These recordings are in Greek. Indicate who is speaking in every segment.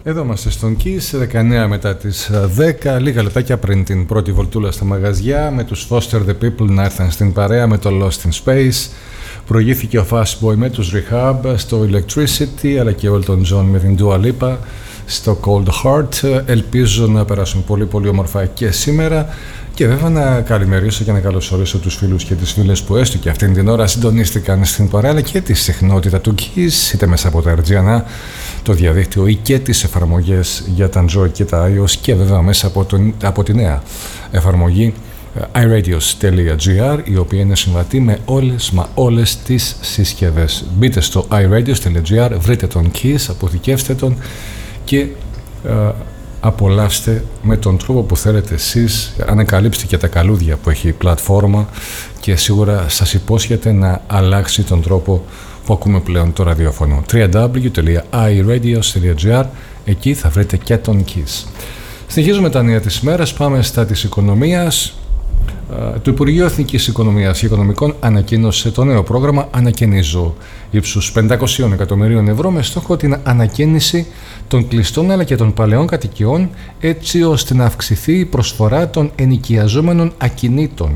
Speaker 1: Εδώ είμαστε στον Kiss, 19 μετά τις 10, λίγα λεπτάκια πριν την πρώτη βολτούλα στα μαγαζιά, με τους Foster the People να έρθαν στην παρέα με το Lost in Space. Προηγήθηκε ο Fastboy με τους Rehab στο Electricity, αλλά και ο Elton John με την Dua Lipa στο Cold Heart. Ελπίζω να περάσουν πολύ πολύ όμορφα και σήμερα. Και βέβαια να καλημερίσω και να καλωσορίσω τους φίλους και τις φίλες που έστω και αυτήν την ώρα συντονίστηκαν στην παρέα, αλλά και τη συχνότητα του Kiss, είτε μέσα από τα RGNA, το διαδίκτυο, ή και τις εφαρμογές για τα Android και τα iOS, και βέβαια μέσα από τη νέα εφαρμογή iRadios.gr, η οποία είναι συμβατή με όλες τις συσκευές. Μπείτε στο iRadios.gr, βρείτε τον Kiss, αποθηκεύστε τον και απολαύστε με τον τρόπο που θέλετε εσείς, ανακαλύψτε και τα καλούδια που έχει η πλατφόρμα και σίγουρα σας υπόσχεται να αλλάξει τον τρόπο που ακούμε πλέον το ραδιόφωνο. www.iradios.gr, εκεί θα βρείτε και τον Kiss. Συνεχίζουμε τα νέα της ημέρας, πάμε στα της οικονομίας. Το Υπουργείο Εθνικής Οικονομίας και Οικονομικών ανακοίνωσε το νέο πρόγραμμα Ανακαινίζω ύψους 500 εκατομμυρίων ευρώ με στόχο την ανακαίνιση των κλειστών αλλά και των παλαιών κατοικιών, έτσι ώστε να αυξηθεί η προσφορά των ενοικιαζόμενων ακινήτων.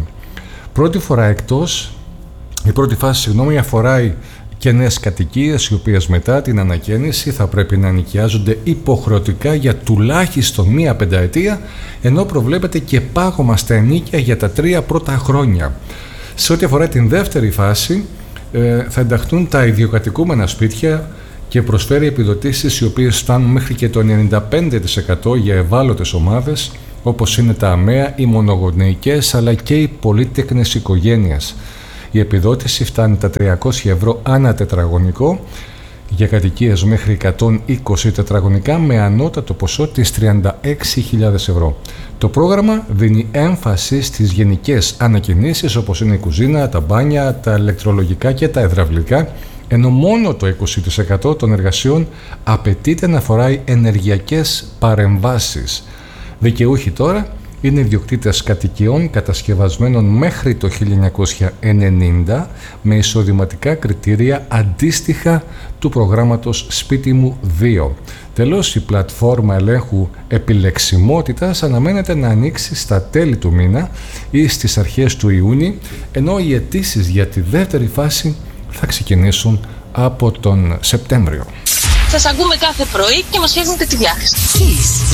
Speaker 1: Η πρώτη φάση αφορά και νέες κατοικίες, οι οποίες μετά την ανακαίνιση θα πρέπει να ενοικιάζονται υποχρεωτικά για τουλάχιστον μία πενταετία, ενώ προβλέπεται και πάγωμα στα ενοίκια για τα 3 πρώτα χρόνια. Σε ό,τι αφορά την δεύτερη φάση, θα ενταχθούν τα ιδιοκατοικούμενα σπίτια και προσφέρει επιδοτήσεις οι οποίες φτάνουν μέχρι και το 95% για ευάλωτες ομάδες, όπως είναι τα ΑΜΕΑ, οι μονογονεϊκές αλλά και οι πολύτεκνες οικογένειες. Η επιδότηση φτάνει τα 300 ευρώ ανά τετραγωνικό για κατοικίες μέχρι 120 τετραγωνικά με ανώτατο ποσό της 36.000 ευρώ. Το πρόγραμμα δίνει έμφαση στις γενικές ανακαινήσεις, όπως είναι η κουζίνα, τα μπάνια, τα ηλεκτρολογικά και τα υδραυλικά, ενώ μόνο το 20% των εργασιών απαιτείται να φοράει ενεργειακές παρεμβάσεις. Δικαιούχοι τώρα είναι ιδιοκτήτες κατοικιών κατασκευασμένων μέχρι το 1990 με εισοδηματικά κριτήρια αντίστοιχα του προγράμματος Σπίτι μου 2. Τέλος, η πλατφόρμα ελέγχου επιλεξιμότητας αναμένεται να ανοίξει στα τέλη του μήνα ή στις αρχές του Ιούνιου, ενώ οι αιτήσεις για τη δεύτερη φάση θα ξεκινήσουν από τον Σεπτέμβριο.
Speaker 2: Σας ακούμε κάθε πρωί και μας φτιάχνετε τη διάθεση.